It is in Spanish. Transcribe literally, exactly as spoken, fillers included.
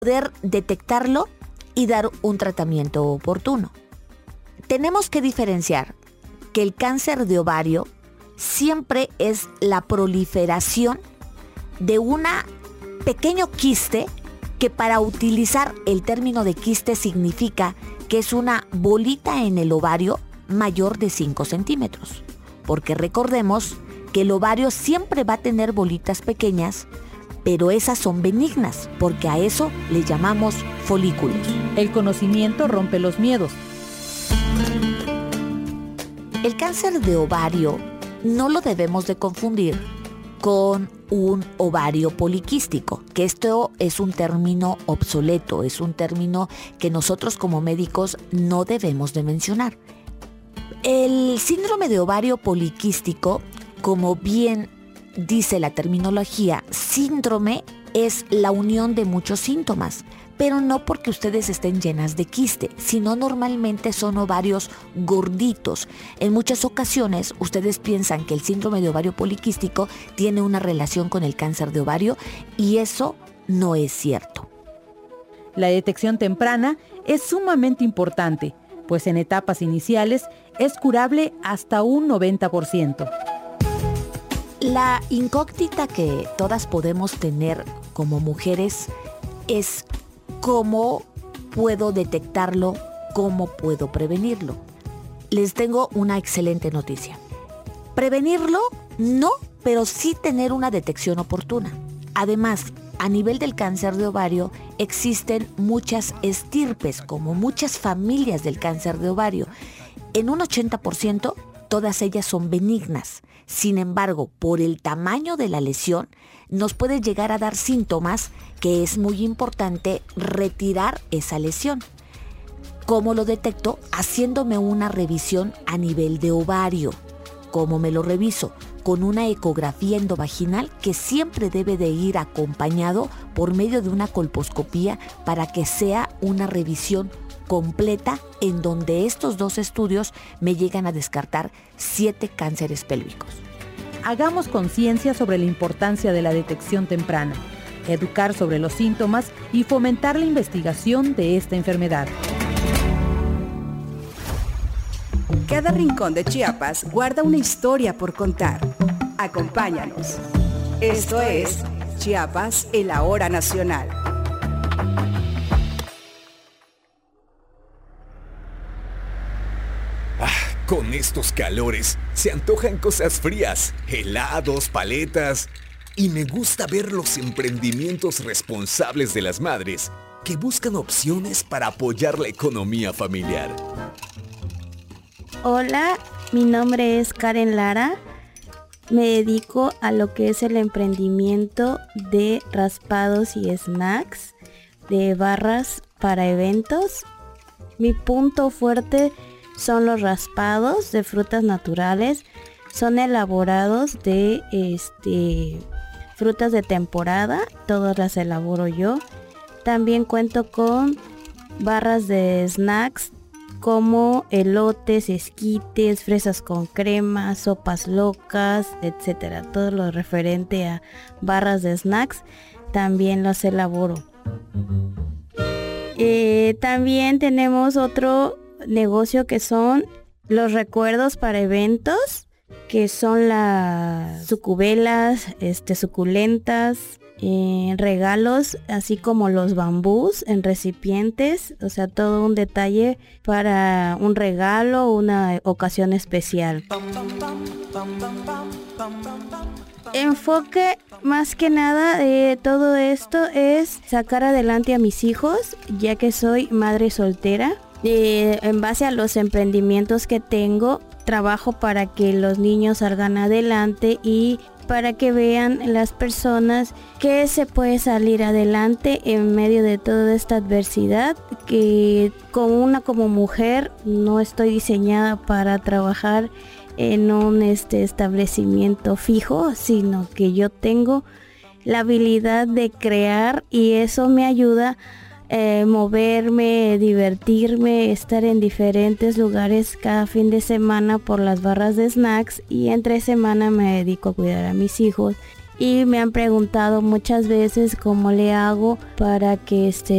poder detectarlo y dar un tratamiento oportuno. Tenemos que diferenciar que el cáncer de ovario siempre es la proliferación de un pequeño quiste, que para utilizar el término de quiste significa que es una bolita en el ovario mayor de cinco centímetros. Porque recordemos que el ovario siempre va a tener bolitas pequeñas, pero esas son benignas, porque a eso le llamamos folículos. El conocimiento rompe los miedos. El cáncer de ovario no lo debemos de confundir con un ovario poliquístico, que esto es un término obsoleto, es un término que nosotros como médicos no debemos de mencionar. El síndrome de ovario poliquístico, como bien dice la terminología, síndrome es la unión de muchos síntomas, pero no porque ustedes estén llenas de quiste, sino normalmente son ovarios gorditos. En muchas ocasiones ustedes piensan que el síndrome de ovario poliquístico tiene una relación con el cáncer de ovario y eso no es cierto. La detección temprana es sumamente importante, pues en etapas iniciales es curable hasta un noventa por ciento. La incógnita que todas podemos tener como mujeres es cómo puedo detectarlo, cómo puedo prevenirlo. Les tengo una excelente noticia. Prevenirlo, no, pero sí tener una detección oportuna. Además, a nivel del cáncer de ovario existen muchas estirpes, como muchas familias del cáncer de ovario. En un ochenta por ciento, todas ellas son benignas. Sin embargo, por el tamaño de la lesión, nos puede llegar a dar síntomas que es muy importante retirar esa lesión. ¿Cómo lo detecto? Haciéndome una revisión a nivel de ovario. ¿Cómo me lo reviso? Con una ecografía endovaginal que siempre debe de ir acompañado por medio de una colposcopía para que sea una revisión completa en donde estos dos estudios me llegan a descartar siete cánceres pélvicos. Hagamos conciencia sobre la importancia de la detección temprana, educar sobre los síntomas y fomentar la investigación de esta enfermedad. Cada rincón de Chiapas guarda una historia por contar. Acompáñanos. Esto es Chiapas, el Ahora Nacional. Con estos calores se antojan cosas frías, helados, paletas. Y me gusta ver los emprendimientos responsables de las madres que buscan opciones para apoyar la economía familiar. Hola, mi nombre es Karen Lara. Me dedico a lo que es el emprendimiento de raspados y snacks, de barras para eventos. Mi punto fuerte son los raspados de frutas naturales. Son elaborados de este, frutas de temporada, todas las elaboro yo. También cuento con barras de snacks como elotes, esquites, fresas con crema, sopas locas, etcétera. Todo lo referente a barras de snacks también los elaboro. Eh, también tenemos otro negocio que son los recuerdos para eventos, que son las sucubelas, este, suculentas, eh, regalos, así como los bambús en recipientes, o sea, todo un detalle para un regalo o una ocasión especial. Enfoque más que nada de todo esto es sacar adelante a mis hijos, ya que soy madre soltera. Eh, en base a los emprendimientos que tengo, trabajo para que los niños salgan adelante y para que vean las personas que se puede salir adelante en medio de toda esta adversidad, que con una como mujer no estoy diseñada para trabajar en un este establecimiento fijo, sino que yo tengo la habilidad de crear y eso me ayuda Eh, moverme, divertirme, estar en diferentes lugares cada fin de semana por las barras de snacks, y entre semana me dedico a cuidar a mis hijos. Y me han preguntado muchas veces cómo le hago para que este